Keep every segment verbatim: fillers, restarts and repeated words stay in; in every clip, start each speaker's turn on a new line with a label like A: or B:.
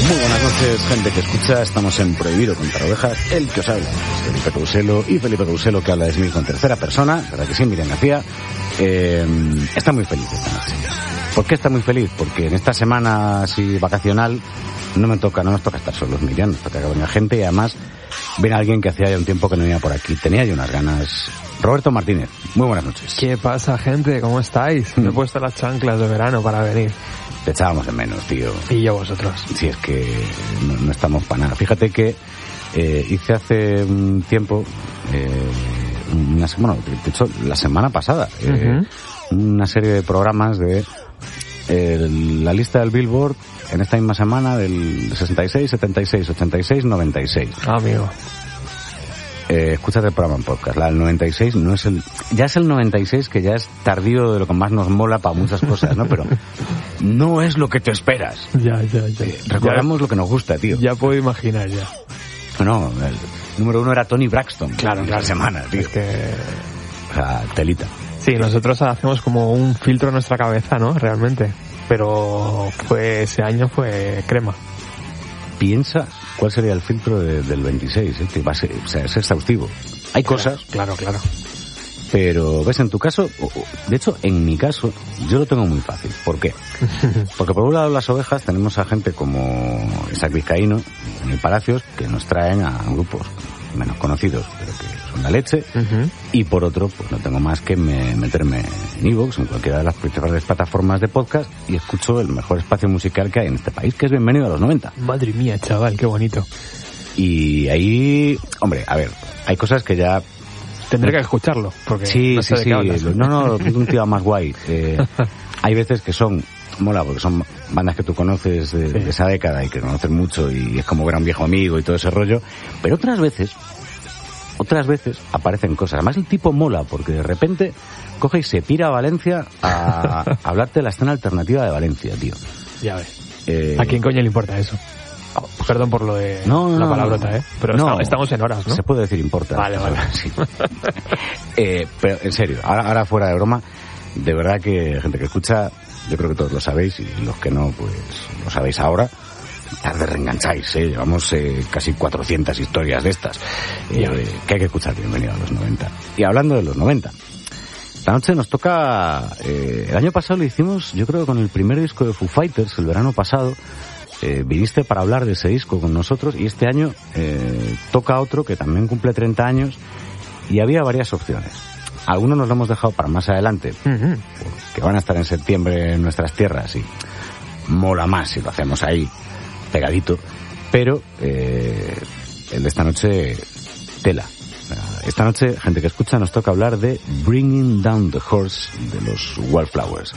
A: Muy buenas noches, gente que escucha. Estamos en Prohibido Contar Ovejas. El que os habla es Felipe Couselo, y Felipe Couselo, que habla de sí mismo en tercera persona, ¿verdad que sí? Miriam García eh, está muy feliz esta noche. ¿Por qué está muy feliz? Porque en esta semana así vacacional no me toca, no nos toca estar solos, Miriam, nos toca que venga gente, y además viene alguien que hacía ya un tiempo que no venía por aquí. Tenía yo unas ganas. Roberto Martínez, muy buenas noches.
B: ¿Qué pasa, gente? ¿Cómo estáis? Me he puesto las chanclas de verano para venir.
A: Te echábamos de menos, tío.
B: Y yo vosotros.
A: Si es que no, no estamos para nada. Fíjate que eh, hice hace un tiempo, eh, una, bueno, de hecho, la semana pasada, eh, uh-huh. una serie de programas de eh, la lista del Billboard en esta misma semana del sesenta y seis, setenta y seis, ochenta y seis, noventa y seis.
B: Ah, amigo.
A: Eh, escúchate el programa en podcast. La del noventa y seis no es el... Ya es el noventa y seis, que ya es tardío de lo que más nos mola para muchas cosas, ¿no? Pero no es lo que te esperas.
B: Ya, ya, ya.
A: Eh, recordamos ya, lo que nos gusta, tío.
B: Ya puedo imaginar, ya.
A: No, el número uno era Tony Braxton.
B: Claro, claro.
A: La semana, tío.
B: Es que...
A: O sea, telita.
B: Sí, nosotros hacemos como un filtro en nuestra cabeza, ¿no? Realmente. Pero fue ese año fue crema.
A: Piensa cuál sería el filtro de, del veintiséis, ¿eh? Que va a ser, o sea, es exhaustivo. Hay
B: claro,
A: cosas.
B: Claro, claro.
A: Pero, ves, en tu caso, de hecho, en mi caso, yo lo tengo muy fácil. ¿Por qué? Porque por un lado, las ovejas, tenemos a gente como Isaac Vizcaíno en el Palacios, que nos traen a grupos menos conocidos, pero que son la leche. Uh-huh. Y por otro, pues no tengo más que me, meterme en iVoox, en cualquiera de las principales plataformas de podcast, y escucho el mejor espacio musical que hay en este país, que es Bienvenido a los noventa.
B: Madre mía, chaval, qué bonito.
A: Y ahí, hombre, a ver, hay cosas que ya...
B: Tendré que escucharlo, porque
A: sí,
B: no sé
A: sí,
B: de qué hablas.
A: No, no, un tío más guay. Eh, hay veces que son, mola, porque son bandas que tú conoces de, sí. de esa década y que conoces mucho y es como ver a un viejo amigo y todo ese rollo. Pero otras veces, otras veces aparecen cosas. Además el tipo mola, porque de repente coge y se pira a Valencia a, a hablarte de la escena alternativa de Valencia, tío.
B: Ya ves. Eh, ¿A quién coño le importa eso? Oh, perdón por lo de
A: no, no,
B: la palabrota,
A: no,
B: ¿eh? Pero
A: no,
B: estamos en horas, ¿no?
A: Se puede decir importa.
B: Vale, vale.
A: Sí. eh, pero en serio, ahora, ahora fuera de broma, de verdad que gente que escucha, yo creo que todos lo sabéis, y los que no, pues lo sabéis ahora. Tarde reengancháis, ¿eh? Llevamos eh, casi cuatrocientas historias de estas. Eh, que hay que escuchar. Bienvenido a los noventa. Y hablando de los noventa, esta noche nos toca... Eh, el año pasado lo hicimos, yo creo, con el primer disco de Foo Fighters, el verano pasado. Eh, viniste para hablar de ese disco con nosotros, y este año eh, toca otro que también cumple treinta años, y había varias opciones. Algunos nos lo hemos dejado para más adelante, uh-huh. que van a estar en septiembre en nuestras tierras, y mola más si lo hacemos ahí pegadito, pero eh, el de esta noche, tela. Esta noche, gente que escucha, nos toca hablar de Bringing Down the Horse de los Wallflowers.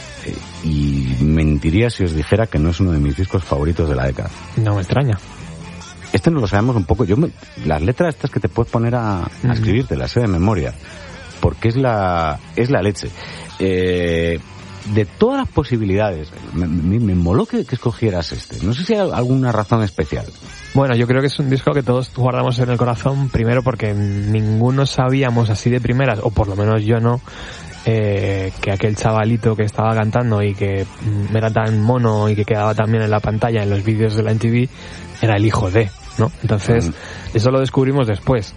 A: Y mentiría si os dijera que no es uno de mis discos favoritos de la década.
B: No me extraña.
A: Este nos lo sabemos un poco. Yo me, las letras estas que te puedes poner a, a escribirte, las sé de memoria, porque es la es la leche. Eh, de todas las posibilidades, me, me, me moló que, que escogieras este. No sé si hay alguna razón especial.
B: Bueno, yo creo que es un disco que todos guardamos en el corazón, primero porque ninguno sabíamos así de primeras, o por lo menos yo no, Eh, que aquel chavalito que estaba cantando y que era tan mono y que quedaba también en la pantalla en los vídeos de la M T V era el hijo de, ¿no? Entonces, mm. eso lo descubrimos después,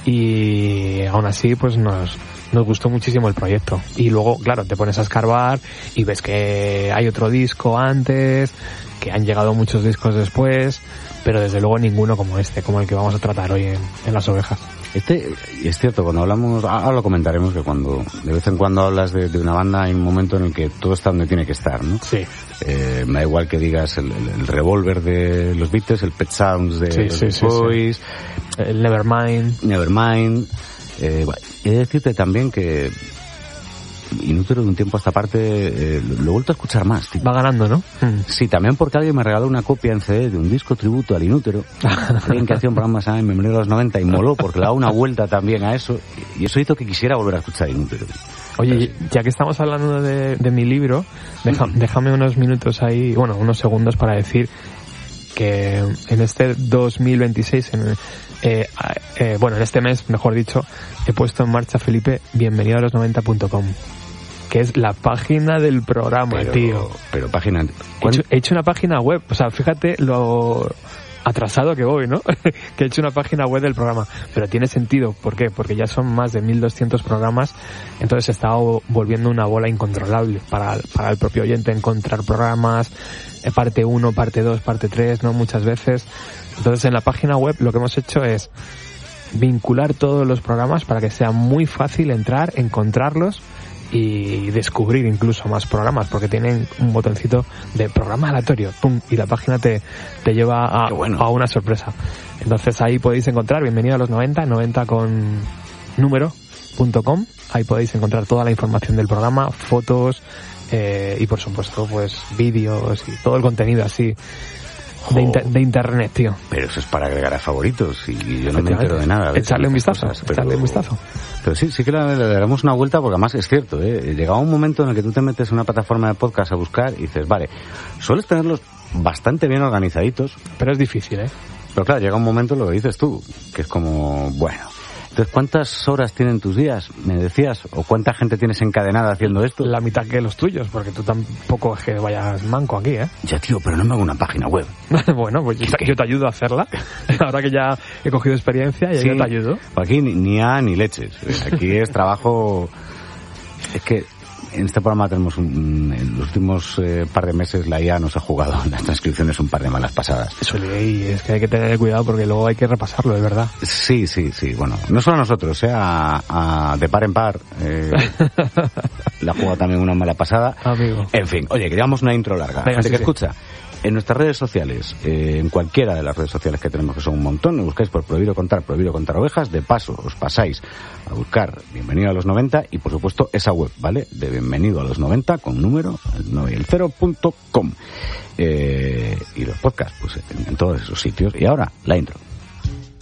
B: y aún así pues nos nos gustó muchísimo el proyecto. Y luego, claro, te pones a escarbar y ves que hay otro disco antes, que han llegado muchos discos después, pero desde luego ninguno como este, como el que vamos a tratar hoy en, en Las Ovejas.
A: Este, es cierto, cuando hablamos, ahora lo comentaremos, que cuando de vez en cuando hablas de, de una banda hay un momento en el que todo está donde tiene que estar, ¿no?
B: Sí.
A: Eh, me da igual que digas el, el, el Revolver de los Beatles, el Pet Sounds de
B: sí,
A: los
B: sí, sí,
A: Boys,
B: sí. El Nevermind.
A: Nevermind. Eh, bueno, he de decirte también que Inútero de un tiempo a esta parte eh, lo he vuelto a escuchar más, tío.
B: Va ganando, ¿no?
A: Sí, también porque alguien me regaló una copia en C D de un disco tributo al Inútero, alguien que hacía un programa en Bienvenido a los noventa, y moló porque le daba una vuelta también a eso, y eso hizo que quisiera volver a escuchar Inútero.
B: Oye, Pero, ya que estamos hablando de, de mi libro, deja, déjame unos minutos ahí, bueno, unos segundos para decir que en este dos mil veintiséis, en, eh, eh, bueno, en este mes, mejor dicho, he puesto en marcha, Felipe, bienvenido a los noventa punto com. que es la página del programa,
A: pero,
B: tío.
A: Pero página...
B: He hecho, he hecho una página web, o sea, fíjate lo atrasado que voy, ¿no? Que he hecho una página web del programa. Pero tiene sentido, ¿por qué? Porque ya son más de mil doscientos programas, entonces se está volviendo una bola incontrolable para, para el propio oyente encontrar programas, parte uno, parte dos, parte tres, ¿no? Muchas veces. Entonces en la página web lo que hemos hecho es vincular todos los programas para que sea muy fácil entrar, encontrarlos y descubrir incluso más programas, porque tienen un botoncito de programa aleatorio, pum, y la página te, te lleva a,
A: bueno.
B: a una sorpresa. Entonces ahí podéis encontrar, bienvenido a los noventa, noventa con número punto com, ahí podéis encontrar toda la información del programa, fotos, eh, y por supuesto pues vídeos y todo el contenido así de, inter- de internet, tío.
A: Pero eso es para agregar a favoritos y yo no me entero de nada.
B: Echarle un vistazo, cosas, pero, echarle un vistazo.
A: Pero sí, sí que le, le daremos una vuelta porque además es cierto, ¿eh? Llegaba un momento en el que tú te metes en una plataforma de podcast a buscar y dices, vale, sueles tenerlos bastante bien organizaditos.
B: Pero es difícil, ¿eh?
A: Pero claro, llega un momento, lo que dices tú, que es como, bueno... Entonces, ¿cuántas horas tienen tus días? Me decías, o cuánta gente tienes encadenada haciendo esto.
B: La mitad que los tuyos, porque tú tampoco es que vayas manco aquí, ¿eh?
A: Ya, tío, pero no me hago una página web.
B: Bueno, pues yo, yo te ayudo a hacerla. Ahora que ya he cogido experiencia, y sí, yo te ayudo.
A: Aquí ni, ni A ni leches. Aquí es trabajo... Es que en este programa tenemos un, en los últimos eh, par de meses la I A nos ha jugado en las transcripciones un par de malas pasadas.
B: Eso, y es que hay que tener cuidado porque luego hay que repasarlo, es verdad.
A: Sí, sí, sí. Bueno, no solo a nosotros, eh, a, a de par en par eh, la ha jugado también una mala pasada.
B: Amigo.
A: En fin, oye, que llevamos una intro larga.
B: Venga,
A: Gente
B: sí,
A: que
B: sí.
A: escucha. En nuestras redes sociales, eh, en cualquiera de las redes sociales que tenemos, que son un montón, nos buscáis por Prohibido Contar, Prohibido Contar Ovejas. De paso, os pasáis a buscar Bienvenido a los noventa y, por supuesto, esa web, ¿vale? De Bienvenido a los noventa, con número, el nueve y el cero punto com. Eh, y los podcasts, pues en, en todos esos sitios. Y ahora, la intro.